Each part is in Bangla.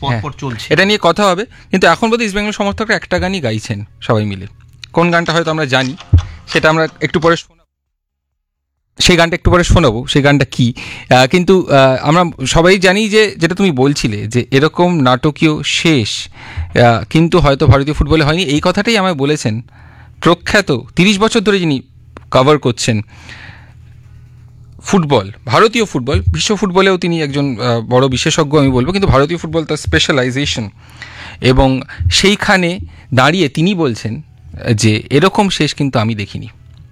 পরপর চলছে, এটা নিয়ে কথা হবে। কিন্তু এখন বোধহয় ইস্টবেঙ্গল সমর্থকরা একটা গানই গাইছেন সবাই মিলে। কোন গানটা হয়তো আমরা জানি, সেটা আমরা একটু পরে সেই গানটা একটু পরে শোনাবো। সেই গানটা কি কিন্তু আমরা সবাই জানি যে, যেটা তুমি বলছিলে যে এরকম নাটকীয় শেষ কিন্তু হয়তো ভারতীয় ফুটবলে হয়নি। এই কথাটাই আমায় বলেছেন প্রখ্যাত 30 বছর ধরে যিনি কভার করছেন ফুটবল, ভারতীয় ফুটবল, বিশ্ব ফুটবলেও তিনি একজন বড় বিশেষজ্ঞ আমি বলবো, কিন্তু ভারতীয় ফুটবল তার স্পেশালাইজেশন, এবং সেইখানে দাঁড়িয়ে তিনি বলছেন যে এরকম শেষ কিন্তু আমি দেখিনি।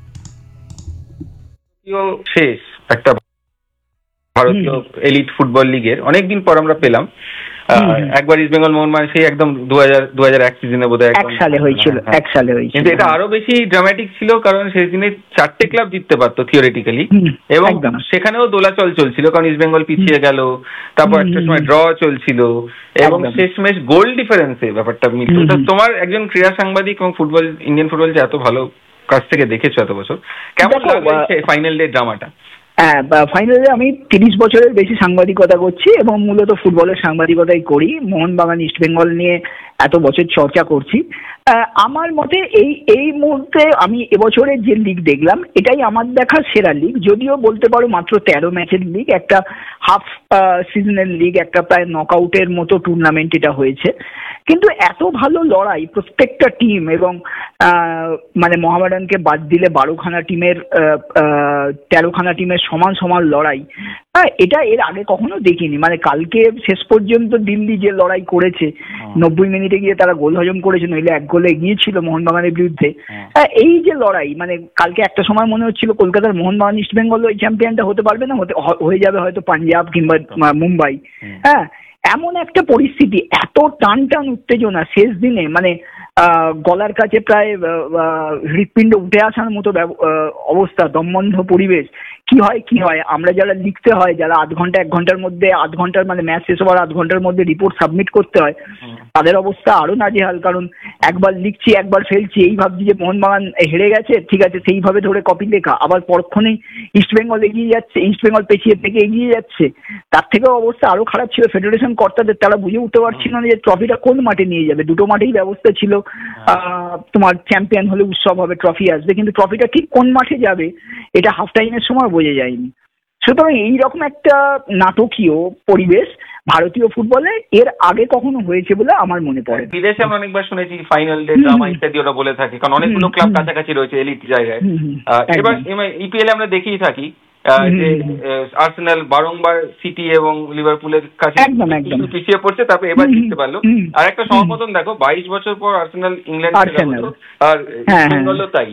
শেষ একটা ভারতীয় এলিট ফুটবল লিগের অনেকদিন পর আমরা পেলাম। একবার ইস্টবেঙ্গল মোহনবাগান সেই একদম 2001 সিজনে বোধহয় এক সালে হয়েছিল। কিন্তু এটা আরো বেশি ড্রামাটিক ছিল, কারণ সেই দিনে 4টে ক্লাব জিততে পারতো থিওরিটিক্যালি, এবং সেখানেও দোলাচল চলছিল, কারণ ইস্টবেঙ্গল পিছিয়ে গেল, তারপর একটা সময় ড্র চলছিল, এবং শেষমেশ গোল ডিফারেন্সে ব্যাপারটা মিলতো। তোমার একজন ক্রীড়া সাংবাদিক এবং ফুটবল, ইন্ডিয়ান ফুটবল যে এত ভালো কাছ থেকে দেখেছো এত বছর, কেমন লাগছে ফাইনাল ডে ড্রামাটা? হ্যাঁ, ফাইনালে আমি 30 বছরের বেশি সাংবাদিকতা করছি এবং মূলত ফুটবলের সাংবাদিকতাই করি। মোহনবাগান ইস্টবেঙ্গল নিয়ে এত বছর চর্চা করছি। আমার মতে এই মুহূর্তে আমি এবছরের যে লিগ দেখলাম, এটাই আমার দেখা সেরা লিগ। যদিও বলতে পারো মাত্র 13 ম্যাচের লিগ, একটা হাফ সিজনের লিগ, একটা প্রায় নকআউটের মতো টুর্নামেন্ট এটা হয়েছে। কিন্তু এত ভালো লড়াই প্রত্যেকটা টিম, এবং মানে মোহামেডানকে বাদ দিলে 12খানা টিমের 13খানা টিমের সমান সমান লড়াই, এটা এর আগে কখনো দেখিনি। মানে কালকে শেষ পর্যন্ত দিল্লি যে লড়াই করেছে, 90 মিনিটে গিয়ে তারা গোল হজম করেছে, নইলে 1 গোলে গিয়েছিল মোহনবাগানের বিরুদ্ধে। এই যে লড়াই, মানে কালকে একটা সময় মনে হচ্ছিল কলকাতার মোহনবাগান ইস্টবেঙ্গল ওই চ্যাম্পিয়নটা হতে পারবে না, হয়ে যাবে হয়তো পাঞ্জাব কিংবা মুম্বাই। হ্যাঁ, এমন একটা পরিস্থিতি, এত টান টান উত্তেজনা শেষ দিনে, মানে গলার কাছে প্রায় হৃৎপিণ্ড উঠে আসার মতো অবস্থা, দমবন্ধ পরিবেশ। কি হয় আমরা যারা লিখতে হয়, যারা 1 ঘন্টা 1 ঘন্টার মধ্যে, 1/2 ঘন্টার মানে ম্যাচ শেষ হওয়ার 1/2 ঘন্টার মধ্যে রিপোর্ট সাবমিট করতে হয়, তাদের অবস্থা আরো নাজেহাল। কারণ একবার লিখছি, একবার ফেলছি, এই ভাবছি যে মোহনবাগান হেরে গেছে, ঠিক আছে সেইভাবে ধরে কপি লেখা, আবার পরক্ষণেই ইস্টবেঙ্গল এগিয়ে যাচ্ছে, ইস্টবেঙ্গল পেছিয়ে থেকে এগিয়ে যাচ্ছে। তার থেকেও অবস্থা আরো খারাপ ছিল ফেডারেশন কর্তাদের। তারা বুঝে উঠতে পারছিল না যে ট্রফিটা কোন মাঠে নিয়ে যাবে। 2টো মাঠেই ব্যবস্থা ছিল, তোমার চ্যাম্পিয়ন হলে উৎসব হবে, ট্রফি আসবে, কিন্তু ট্রফিটা ঠিক কোন মাঠে যাবে এটা হাফ টাইমের সময় বোঝা যায়নি। সুতরাং এইরকম একটা নাটকীয় পরিবেশ ভারতীয় ফুটবলে এর আগে কখনো হয়েছে বলে আমার মনে পড়ে। বিদেশে আমরা অনেকবার শুনেছি ফাইনাল ডে ড্রামা ইত্যাদি ওরা বলে থাকে, কারণ অনেকগুলো ক্লাব কাছাকাছি রয়েছে এলিট জায়গায়। এবার ইপিএল আমরা দেখেই থাকি যে আর্সেনাল বারংবার সিটি এবং লিভারপুলের কাছে পিছিয়ে পড়ছে, তারপর এবার জিততে পারলো। আর একটা সমাপতন দেখো, 22 বছর পর আর্সেনাল ইংল্যান্ড, আর বেঙ্গলও তাই।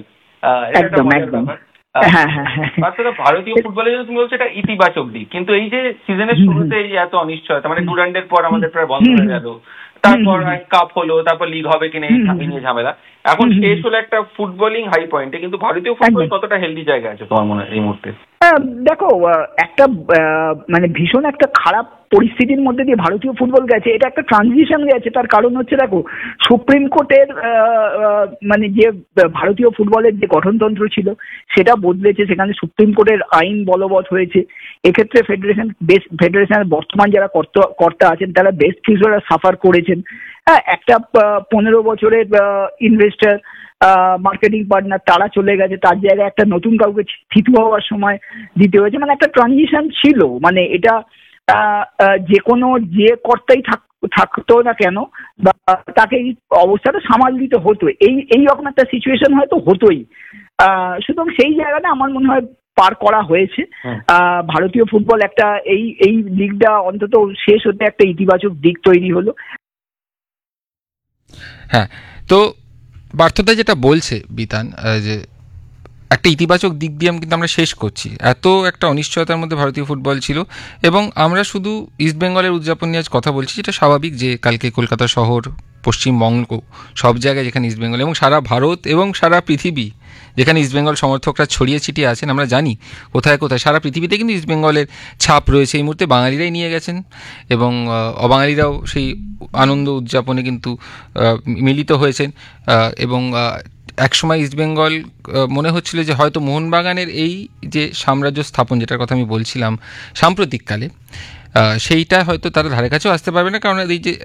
ভারতীয় ফুটবলের জন্য তুমি বলছো এটা ইতিবাচক দিক, কিন্তু এই যে সিজনের শুরুতে এই এত অনিশ্চয়তা, মানে ডুরান্ডের পর আমাদের প্রায় বন্ধ হয়ে গেল, তারপর কাপ হলো, তারপর লিগ হবে কিনা এই নিয়ে ঝামেলা, এখন শেষ হলো একটা ফুটবলিং হাই পয়েন্টে। কিন্তু ভারতীয় ফুটবল কতটা হেলদি জায়গা আছে তোমার মনে হয় এই মুহূর্তে? দেখো, একটা মানে ভীষণ একটা খারাপ পরিস্থিতির মধ্যে দিয়ে ভারতীয় ফুটবল গেছে। এটা একটা ট্রানজিশন গেছে। তার কারণ হচ্ছে, দেখো, সুপ্রিম কোর্টের মানে যে ভারতীয় ফুটবলের যে গঠনতন্ত্র ছিল সেটা বদলেছে, সেখানে সুপ্রিম কোর্টের আইন বলবৎ হয়েছে। এক্ষেত্রে ফেডারেশনের বর্তমান যারা কর্তা আছেন তারা বেশ কিছুটা সাফার করেছেন। হ্যাঁ, একটা 15 বছরের ইনভেস্টর, মার্কেটিং পার্টনার তারা চলে গেছে, তার জায়গায় একটা নতুন কাউকে থিতু হওয়ার সময় দিতে হয়েছে। মানে একটা ট্রানজিশন ছিল। মানে এটা যে কোনো যে কর্তাই থাকতো না কেন, বা তাকে এই অবস্থাটা সামাল দিতে হতো, এই রকম একটা সিচুয়েশন হয়তো হতোই। সুতরাং সেই জায়গাটা আমার মনে হয় পার করা হয়েছে। ভারতীয় ফুটবল একটা এই লিগটা অন্তত শেষ হতে একটা ইতিবাচক দিক তৈরি হলো। হ্যাঁ, তো বার্থতা যেটা বলছে বিতান, যে একটা ইতিবাচক দিক দিয়ে কিন্তু আমরা শেষ করছি। এত একটা অনিশ্চয়তার মধ্যে ভারতীয় ফুটবল ছিল, এবং আমরা শুধু ইস্টবেঙ্গলের উদযাপন নিয়ে আজ কথা বলছি, যেটা স্বাভাবিক যে কালকে কলকাতা শহর, পশ্চিমবঙ্গ, সব জায়গায় যেখানে ইস্টবেঙ্গল, এবং সারা ভারত এবং সারা পৃথিবী যেখানে ইস্টবেঙ্গল সমর্থকরা ছড়িয়ে ছিটিয়ে আছেন, আমরা জানি কোথায় কোথায় সারা পৃথিবীতে কিন্তু ইস্টবেঙ্গলের ছাপ রয়েছে। এই মুহূর্তে বাঙালিরাই নিয়ে গেছেন, এবং অবাঙালিরাও সেই আনন্দ উদযাপনে কিন্তু মিলিত হয়েছেন। এবং একসময় ইস্টবেঙ্গল মনে হচ্ছিল যে হয়তো মোহনবাগানের এই যে সাম্রাজ্য স্থাপন, যেটার কথা আমি বলছিলাম সাম্প্রতিককালে, সেইটা হয়তো তারা ধারে কাছেও আসতে পারবে না, কারণ এই যে